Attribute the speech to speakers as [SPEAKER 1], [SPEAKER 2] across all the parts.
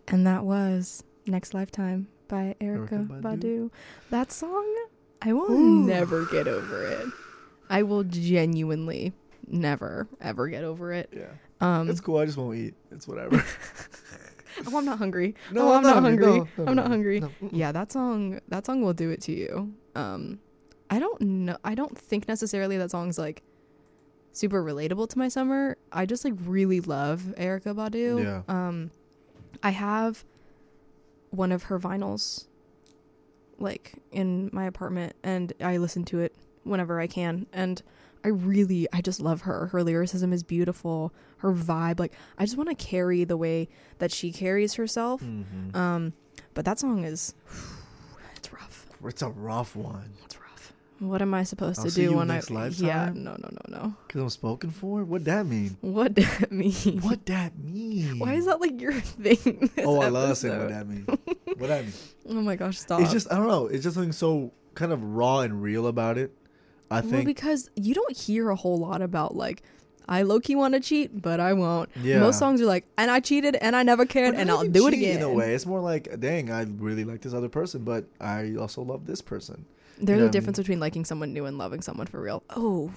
[SPEAKER 1] And that was Next Lifetime by Erykah
[SPEAKER 2] Erykah
[SPEAKER 1] Badu. That song, I will never get over it. I will genuinely never, ever get over it.
[SPEAKER 2] Yeah. It's cool. I just won't eat. It's whatever.
[SPEAKER 1] Oh, I'm not hungry.
[SPEAKER 2] No,
[SPEAKER 1] I'm not hungry.
[SPEAKER 2] No,
[SPEAKER 1] I'm not hungry.
[SPEAKER 2] No.
[SPEAKER 1] Yeah, that song will do it to you. I don't know. I don't think necessarily that song's like super relatable to my summer. I just like really love Erykah Badu.
[SPEAKER 2] Yeah.
[SPEAKER 1] I have one of her vinyls like in my apartment, and I listen to it whenever I can, and I just love her. Her lyricism is beautiful. Her vibe, like I just want to carry the way that she carries herself.
[SPEAKER 2] Mm-hmm.
[SPEAKER 1] But that song is, it's rough.
[SPEAKER 2] It's a rough one.
[SPEAKER 1] It's rough. What am I supposed
[SPEAKER 2] I'll
[SPEAKER 1] to
[SPEAKER 2] see
[SPEAKER 1] do
[SPEAKER 2] you
[SPEAKER 1] when
[SPEAKER 2] next lifetime?
[SPEAKER 1] Yeah, no.
[SPEAKER 2] Because I'm spoken for? What'd that mean?
[SPEAKER 1] What does that mean?
[SPEAKER 2] What'd that mean?
[SPEAKER 1] Why is that like your thing? This
[SPEAKER 2] I love
[SPEAKER 1] episode?
[SPEAKER 2] saying what that means. What that mean?
[SPEAKER 1] Oh my gosh, stop.
[SPEAKER 2] It's just, I don't know. It's just something so kind of raw and real about it. I think.
[SPEAKER 1] Well, because you don't hear a whole lot about like, I low-key want to cheat, but I won't.
[SPEAKER 2] Yeah.
[SPEAKER 1] Most songs are like, and I cheated and I never cared,
[SPEAKER 2] But
[SPEAKER 1] and
[SPEAKER 2] not
[SPEAKER 1] I'll
[SPEAKER 2] even
[SPEAKER 1] do it
[SPEAKER 2] cheat
[SPEAKER 1] again.
[SPEAKER 2] In a way, it's more like, dang, I really like this other person, but I also love this person.
[SPEAKER 1] There's
[SPEAKER 2] You know
[SPEAKER 1] a difference between liking someone new and loving someone for real. Oh,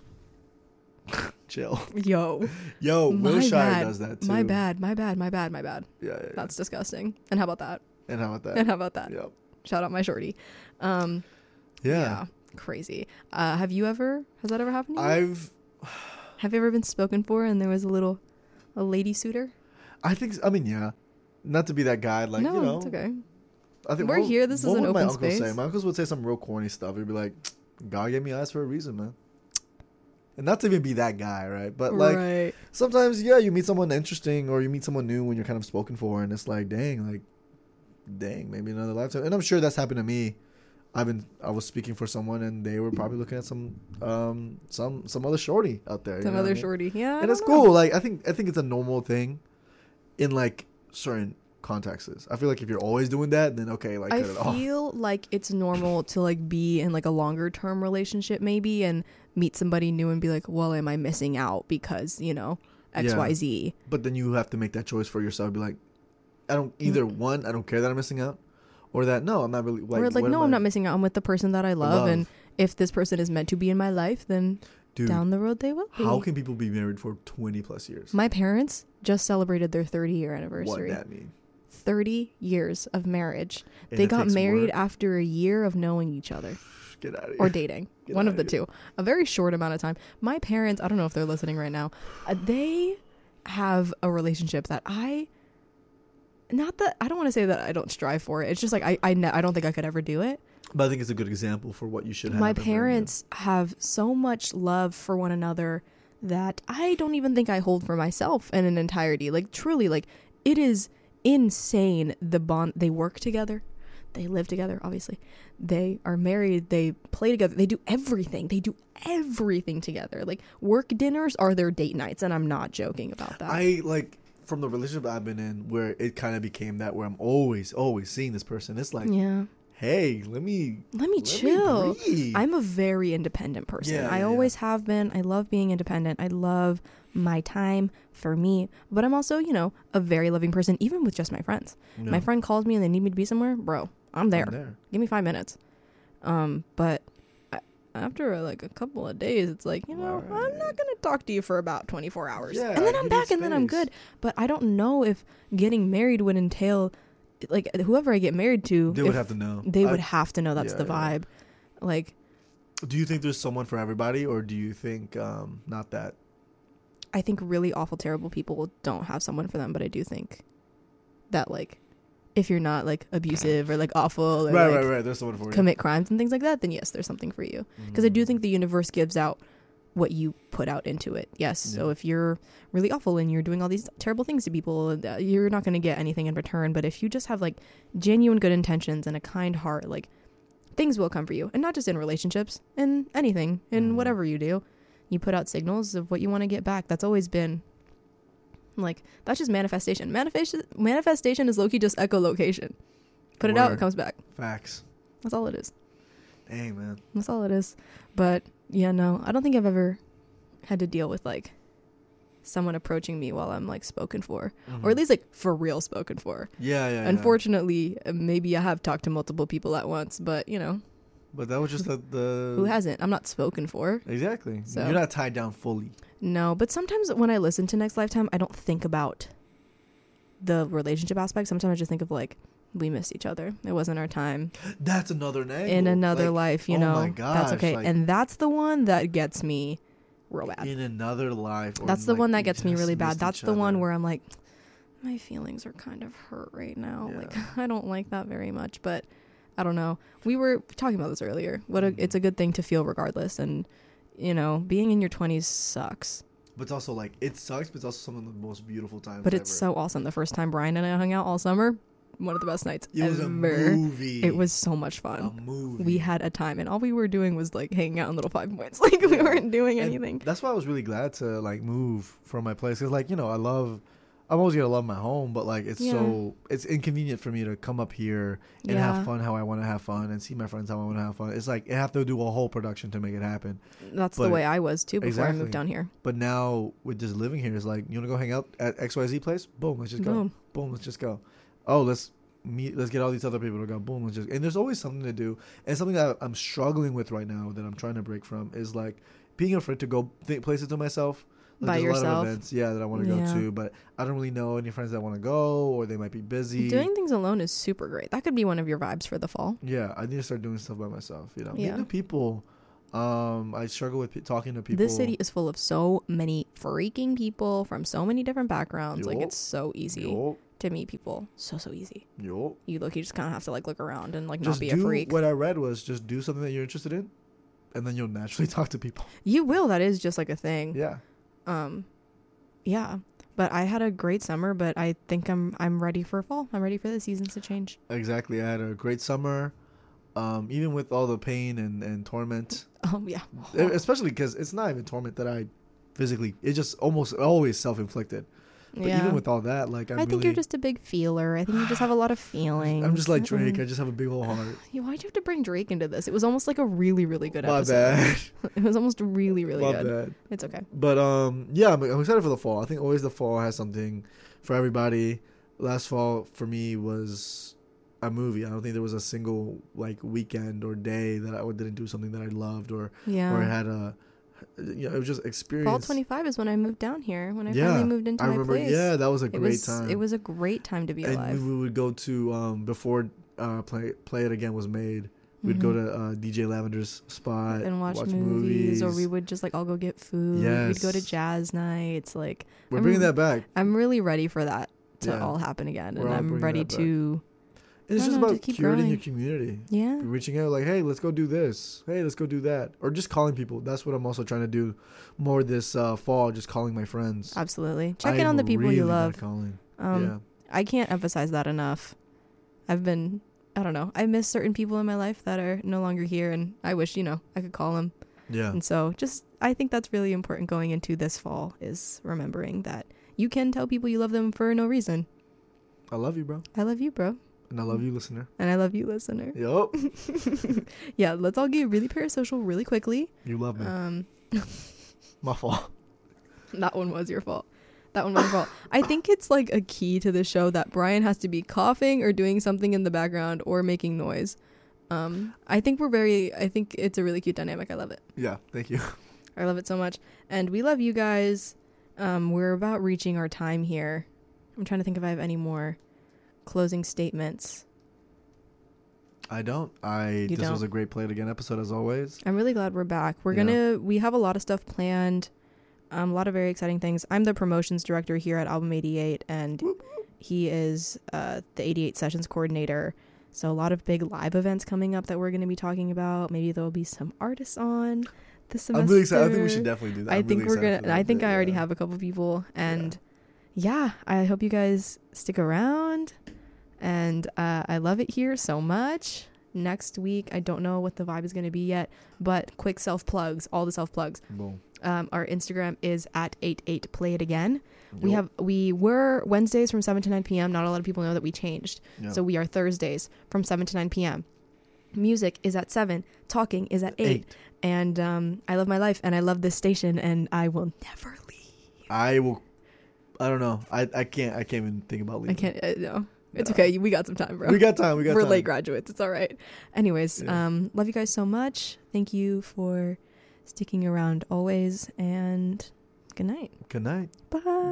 [SPEAKER 2] Chill.
[SPEAKER 1] yo.
[SPEAKER 2] Yo,
[SPEAKER 1] My
[SPEAKER 2] Will Shire
[SPEAKER 1] bad.
[SPEAKER 2] does that too.
[SPEAKER 1] My bad.
[SPEAKER 2] Yeah.
[SPEAKER 1] That's disgusting. And how about that?
[SPEAKER 2] And how about
[SPEAKER 1] And
[SPEAKER 2] that?
[SPEAKER 1] how about that?
[SPEAKER 2] Yep.
[SPEAKER 1] Shout out my shorty.
[SPEAKER 2] Yeah.
[SPEAKER 1] Crazy. Has that ever happened to you?
[SPEAKER 2] I've
[SPEAKER 1] Have you ever been spoken for and there was a lady suitor?
[SPEAKER 2] I mean, yeah. Not to be that guy, like,
[SPEAKER 1] No,
[SPEAKER 2] you know.
[SPEAKER 1] it's okay.
[SPEAKER 2] I think
[SPEAKER 1] We're here. This is an
[SPEAKER 2] what would my
[SPEAKER 1] open
[SPEAKER 2] uncle
[SPEAKER 1] space.
[SPEAKER 2] say? My uncles would say some real corny stuff. He'd be like, God gave me eyes for a reason, man. And not to even be that guy, right? But like,
[SPEAKER 1] right.
[SPEAKER 2] sometimes, yeah, you meet someone interesting or you meet someone new when you're kind of spoken for, and it's like, dang, maybe another lifetime. And I'm sure that's happened to me. I was speaking for someone, and they were probably looking at some other shorty out there.
[SPEAKER 1] Some other shorty. Yeah.
[SPEAKER 2] And it's cool. Like, I think it's a normal thing in like certain contexts. I feel like if you're always doing that, then okay, like
[SPEAKER 1] I
[SPEAKER 2] cut it off.
[SPEAKER 1] feel like it's normal to like be in like a longer term relationship maybe and meet somebody new and be like, well, am I missing out because, you know, XYZ.
[SPEAKER 2] But then you have to make that choice for yourself. Be like, I don't care that I'm missing out, or that no, I'm not really like.
[SPEAKER 1] Or like, no, I'm not missing out. I'm with the person that I love, and if this person is meant to be in my life, then down the road they will be.
[SPEAKER 2] How can people be married for 20 plus years?
[SPEAKER 1] My parents just celebrated their 30-year anniversary.
[SPEAKER 2] What that mean?
[SPEAKER 1] 30 years of marriage.
[SPEAKER 2] And
[SPEAKER 1] they
[SPEAKER 2] it
[SPEAKER 1] got
[SPEAKER 2] takes
[SPEAKER 1] married
[SPEAKER 2] work?
[SPEAKER 1] after a year of knowing each other.
[SPEAKER 2] Get out of here.
[SPEAKER 1] Or dating.
[SPEAKER 2] Get
[SPEAKER 1] One
[SPEAKER 2] out
[SPEAKER 1] of the
[SPEAKER 2] of
[SPEAKER 1] two. A very short amount of time. My parents, I don't know if they're listening right now, they have a relationship that I don't want to say that I don't strive for it. It's just like I don't think I could ever do it.
[SPEAKER 2] But I think it's a good example for what you should have.
[SPEAKER 1] My parents have so much love for one another that I don't even think I hold for myself in an entirety. Like, truly, like, it is insane the bond. They work together. They live together, obviously. They are married. They play together. They do everything. They do everything together. Like, work dinners are their date nights, and I'm not joking about that.
[SPEAKER 2] I like from the relationship I've been in where it kind of became that where I'm always seeing this person. It's like,
[SPEAKER 1] yeah.
[SPEAKER 2] Hey, let me
[SPEAKER 1] chill.
[SPEAKER 2] breathe.
[SPEAKER 1] I'm a very independent person.
[SPEAKER 2] Yeah,
[SPEAKER 1] I always have been. I love being independent. I love my time for me. But I'm also, you know, a very loving person, even with just my friends.
[SPEAKER 2] No.
[SPEAKER 1] My friend calls me and they need me to be somewhere, bro, I'm there. Give me 5 minutes. But after like a couple of days, it's like, you know,
[SPEAKER 2] Right.
[SPEAKER 1] I'm not going to talk to you for about 24 hours.
[SPEAKER 2] Yeah,
[SPEAKER 1] and then I'm
[SPEAKER 2] you
[SPEAKER 1] back
[SPEAKER 2] need
[SPEAKER 1] and then I'm
[SPEAKER 2] space.
[SPEAKER 1] good. But I don't know if getting married would entail, like, whoever I get married to,
[SPEAKER 2] They would have to know.
[SPEAKER 1] they would have to know that's the
[SPEAKER 2] yeah.
[SPEAKER 1] vibe. Like,
[SPEAKER 2] Do you think there's someone for everybody, or do you think not that?
[SPEAKER 1] I think really awful, terrible people don't have someone for them, but I do think that, like, if you're not, like, abusive or, like, awful or,
[SPEAKER 2] Right. There's someone for you.
[SPEAKER 1] commit crimes and things like that, then yes, there's something for you. Because I do think the universe gives out what you put out into it. Yes.
[SPEAKER 2] Yeah.
[SPEAKER 1] So if you're really awful and you're doing all these terrible things to people, you're not going to get anything in return. But if you just have, like, genuine good intentions and a kind heart, like, things will come for you. And not just in relationships, in anything, in whatever you do. You put out signals of what you want to get back. That's always been, like, that's just manifestation. Manifestation is low-key just echolocation. Put it out, it
[SPEAKER 2] Word.
[SPEAKER 1] comes back.
[SPEAKER 2] Facts.
[SPEAKER 1] That's all it is.
[SPEAKER 2] Dang, man.
[SPEAKER 1] That's all it is. But yeah, no, I don't think I've ever had to deal with, like, someone approaching me while I'm like spoken for,
[SPEAKER 2] Mhm.
[SPEAKER 1] or at least like for real spoken for.
[SPEAKER 2] Yeah.
[SPEAKER 1] Unfortunately, maybe I have talked to multiple people at once, but you know,
[SPEAKER 2] But that was just the
[SPEAKER 1] who hasn't? I'm not spoken for.
[SPEAKER 2] Exactly.
[SPEAKER 1] So-
[SPEAKER 2] You're not tied down fully.
[SPEAKER 1] No, but sometimes when I listen to Next Lifetime, I don't think about the relationship aspect. Sometimes I just think of like, we missed each other. It wasn't our time.
[SPEAKER 2] That's another angle.
[SPEAKER 1] In another
[SPEAKER 2] Like,
[SPEAKER 1] life, you
[SPEAKER 2] oh
[SPEAKER 1] know.
[SPEAKER 2] my
[SPEAKER 1] That's
[SPEAKER 2] gosh,
[SPEAKER 1] okay.
[SPEAKER 2] like-
[SPEAKER 1] And that's the one that gets me real bad.
[SPEAKER 2] in another life. Or
[SPEAKER 1] That's the
[SPEAKER 2] like,
[SPEAKER 1] one that
[SPEAKER 2] you
[SPEAKER 1] gets me
[SPEAKER 2] just
[SPEAKER 1] really bad.
[SPEAKER 2] missed
[SPEAKER 1] That's
[SPEAKER 2] each
[SPEAKER 1] the one
[SPEAKER 2] other.
[SPEAKER 1] where I'm like, my feelings are kind of hurt right now.
[SPEAKER 2] Yeah.
[SPEAKER 1] Like, I don't like that very much, but I don't know. We were talking about this earlier. It's a good thing to feel regardless. And, you know, being in your 20s sucks.
[SPEAKER 2] But it's also like, it sucks, but it's also some of the most beautiful times
[SPEAKER 1] But it's
[SPEAKER 2] ever.
[SPEAKER 1] so awesome. The first time Brian and I hung out all summer, one of the best nights
[SPEAKER 2] It was
[SPEAKER 1] ever.
[SPEAKER 2] a movie.
[SPEAKER 1] It was so much fun.
[SPEAKER 2] a movie.
[SPEAKER 1] We had a time, and all we were doing was like hanging out in Little Five Points. Like we
[SPEAKER 2] Yeah.
[SPEAKER 1] weren't doing
[SPEAKER 2] And
[SPEAKER 1] anything.
[SPEAKER 2] that's why I was really glad to like move from my place. Cause like, you know, I'm always gonna love my home, but like it's inconvenient for me to come up here and
[SPEAKER 1] Yeah.
[SPEAKER 2] have fun how I want to have fun and see my friends how I want to have fun. It's like I have to do a whole production to make it happen.
[SPEAKER 1] That's the
[SPEAKER 2] but-
[SPEAKER 1] way I was too before I
[SPEAKER 2] Exactly.
[SPEAKER 1] moved down here.
[SPEAKER 2] But now with just living here, it's like, you wanna go hang out at XYZ place? Boom, let's just go.
[SPEAKER 1] Boom.
[SPEAKER 2] Boom, let's just go. Oh, let's get all these other people to go. Boom, let's just. And there's always something to do. And something that I'm struggling with right now that I'm trying to break from is like being afraid to go places to myself. Like,
[SPEAKER 1] By
[SPEAKER 2] there's a lot
[SPEAKER 1] yourself?
[SPEAKER 2] of events, that I want to
[SPEAKER 1] Yeah.
[SPEAKER 2] go to, but I don't really know any friends that want to go, or they might be busy.
[SPEAKER 1] Doing things alone is super great. That could be one of your vibes for the fall.
[SPEAKER 2] Yeah, I need to start doing stuff by myself. You know,
[SPEAKER 1] Yeah.
[SPEAKER 2] meet new people. I struggle with talking to people.
[SPEAKER 1] This city is full of so many freaking people from so many different backgrounds. Like
[SPEAKER 2] Yup.
[SPEAKER 1] it's so easy to meet people. So easy.
[SPEAKER 2] Yup.
[SPEAKER 1] You just kind of have to like look around and like
[SPEAKER 2] Just
[SPEAKER 1] not be a
[SPEAKER 2] do
[SPEAKER 1] freak.
[SPEAKER 2] what I read was just do something that you're interested in, and then you'll naturally talk to people.
[SPEAKER 1] You will. That is just like a thing.
[SPEAKER 2] Yeah.
[SPEAKER 1] Yeah. But I had a great summer, but I think I'm ready for fall. I'm ready for the seasons to change.
[SPEAKER 2] Exactly. I had a great summer, even with all the pain and torment,
[SPEAKER 1] Yeah.
[SPEAKER 2] especially because it's not even torment that I physically. It's just almost always self-inflicted. But
[SPEAKER 1] Yeah.
[SPEAKER 2] even with all that, like
[SPEAKER 1] I think you're just a big feeler. I think you just have a lot of feelings.
[SPEAKER 2] I'm just like Drake. I just have a big old heart.
[SPEAKER 1] Why'd you have to bring Drake into this? It was almost like a really, really good
[SPEAKER 2] My
[SPEAKER 1] episode.
[SPEAKER 2] bad.
[SPEAKER 1] It was almost really, really
[SPEAKER 2] My
[SPEAKER 1] good.
[SPEAKER 2] bad.
[SPEAKER 1] It's okay.
[SPEAKER 2] But yeah, I'm excited for the fall. I think always the fall has something for everybody. Last fall for me was a movie. I don't think there was a single like weekend or day that I didn't do something that I loved or
[SPEAKER 1] Yeah.
[SPEAKER 2] had a. It was just experience.
[SPEAKER 1] Fall 25 is when I moved down here. When I
[SPEAKER 2] Yeah,
[SPEAKER 1] finally moved into
[SPEAKER 2] I
[SPEAKER 1] my
[SPEAKER 2] remember.
[SPEAKER 1] place.
[SPEAKER 2] Yeah, that was a
[SPEAKER 1] It
[SPEAKER 2] great
[SPEAKER 1] was,
[SPEAKER 2] time.
[SPEAKER 1] It was a great time to be
[SPEAKER 2] and
[SPEAKER 1] alive.
[SPEAKER 2] we would go to before Play It Again was made. We'd go to DJ Lavender's spot
[SPEAKER 1] and watch movies, or we would just like all go get food. We'd go to
[SPEAKER 2] Yes.
[SPEAKER 1] jazz nights. Like
[SPEAKER 2] We're
[SPEAKER 1] I'm-
[SPEAKER 2] bringing that back.
[SPEAKER 1] I'm really ready for that to
[SPEAKER 2] Yeah.
[SPEAKER 1] all happen again,
[SPEAKER 2] We're
[SPEAKER 1] and
[SPEAKER 2] all
[SPEAKER 1] I'm
[SPEAKER 2] bringing
[SPEAKER 1] ready
[SPEAKER 2] that back.
[SPEAKER 1] to
[SPEAKER 2] And it's
[SPEAKER 1] I
[SPEAKER 2] just
[SPEAKER 1] don't know,
[SPEAKER 2] about
[SPEAKER 1] just keep
[SPEAKER 2] curating
[SPEAKER 1] growing.
[SPEAKER 2] your community.
[SPEAKER 1] yeah.
[SPEAKER 2] Reaching out like, hey, let's go do this. Hey, let's go do that. Or just calling people. That's what I'm also trying to do more this fall, just calling my friends.
[SPEAKER 1] Absolutely. Check
[SPEAKER 2] I
[SPEAKER 1] in on the
[SPEAKER 2] am
[SPEAKER 1] people
[SPEAKER 2] really
[SPEAKER 1] you
[SPEAKER 2] bad
[SPEAKER 1] love.
[SPEAKER 2] at calling.
[SPEAKER 1] Yeah. I can't emphasize that enough. I don't know. I miss certain people in my life that are no longer here, and I wish, I could call them.
[SPEAKER 2] Yeah.
[SPEAKER 1] And so I think that's really important going into this fall is remembering that you can tell people you love them for no reason.
[SPEAKER 2] I love you, bro.
[SPEAKER 1] I love you, bro.
[SPEAKER 2] And I love you, listener.
[SPEAKER 1] And I love you, listener.
[SPEAKER 2] Yup.
[SPEAKER 1] Yeah, let's all get really parasocial really quickly.
[SPEAKER 2] You love me. My fault.
[SPEAKER 1] That one was your fault. I think it's like a key to the show that Brian has to be coughing or doing something in the background or making noise. I think it's a really cute dynamic. I love it.
[SPEAKER 2] Yeah. Thank you.
[SPEAKER 1] I love it so much. And we love you guys. We're about reaching our time here. I'm trying to think if I have any more closing statements.
[SPEAKER 2] I don't.
[SPEAKER 1] You
[SPEAKER 2] This
[SPEAKER 1] don't?
[SPEAKER 2] was a great Play It Again episode as always.
[SPEAKER 1] I'm really glad we're back.
[SPEAKER 2] Yeah.
[SPEAKER 1] We have a lot of stuff planned. A lot of very exciting things. I'm the promotions director here at Album 88, and he is the 88 Sessions coordinator. So a lot of big live events coming up that we're going to be talking about. Maybe there'll be some artists on this semester.
[SPEAKER 2] I'm really excited. I think we should definitely do that.
[SPEAKER 1] I
[SPEAKER 2] I'm
[SPEAKER 1] think
[SPEAKER 2] really
[SPEAKER 1] we're
[SPEAKER 2] excited
[SPEAKER 1] gonna.
[SPEAKER 2] for
[SPEAKER 1] And I
[SPEAKER 2] that
[SPEAKER 1] think
[SPEAKER 2] bit,
[SPEAKER 1] I already
[SPEAKER 2] yeah.
[SPEAKER 1] have a couple people, and yeah, I hope you guys stick around. And I love it here so much. Next week, I don't know what the vibe is going to be yet, but quick self plugs. All the self plugs.
[SPEAKER 2] Boom.
[SPEAKER 1] Our Instagram is at 88 Play It Again.
[SPEAKER 2] Yup.
[SPEAKER 1] We were Wednesdays from 7 to 9 p.m. Not a lot of people know that we changed.
[SPEAKER 2] Yeah.
[SPEAKER 1] So we are Thursdays from 7 to 9 p.m. Music is at 7. Talking is at 8. And I love my life and I love this station and I will never leave.
[SPEAKER 2] I will. I don't know. I can't even think about leaving.
[SPEAKER 1] I can't. No. It's
[SPEAKER 2] No.
[SPEAKER 1] okay. We got some time, bro.
[SPEAKER 2] We got time.
[SPEAKER 1] We're late graduates. It's all right. Anyways,
[SPEAKER 2] Yeah.
[SPEAKER 1] love you guys so much. Thank you for sticking around always. And good night.
[SPEAKER 2] Good night.
[SPEAKER 1] Bye.